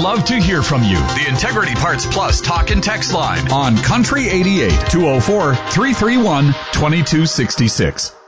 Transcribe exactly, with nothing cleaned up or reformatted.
love to hear from you. The Integrity Parts Plus talk and text line on Country eighty-eight, two oh four, three three one, two two six six.